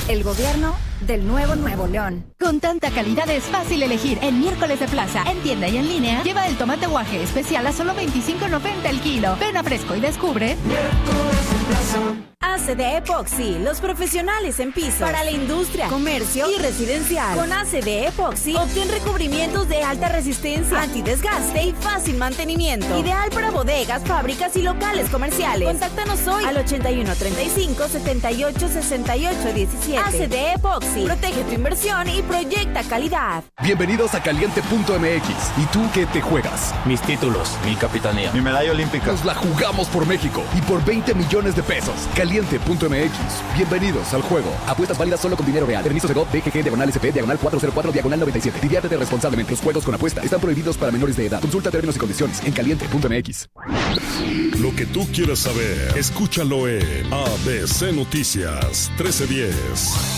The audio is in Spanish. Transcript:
El gobierno del nuevo Nuevo León. Con tanta calidad es fácil elegir. En Miércoles de Plaza, en tienda y en línea, lleva el tomate guaje especial a solo $25.90 el kilo. Ven a Fresco y descubre Miércoles de Plaza. ACD Epoxy, los profesionales en piso para la industria, comercio y residencial. Con ACD Epoxy obtén recubrimientos de alta resistencia, antidesgaste y fácil mantenimiento. Ideal para bodegas, fábricas y locales comerciales. Contáctanos hoy al 81 35 78 68 17. ACD Epoxy, protege tu inversión y proyecta calidad. Bienvenidos a Caliente.mx. ¿Y tú qué te juegas? Mis títulos, mi capitanía, mi medalla olímpica. Nos la jugamos por México y por 20 millones de pesos. Caliente.mx. Bienvenidos al juego. Apuestas válidas solo con dinero real. Permiso de GOV, BGG, /SP, /404, /97. Diviértete responsablemente. Los juegos con apuesta están prohibidos para menores de edad. Consulta términos y condiciones en Caliente.mx. Lo que tú quieras saber, escúchalo en ABC Noticias 1310.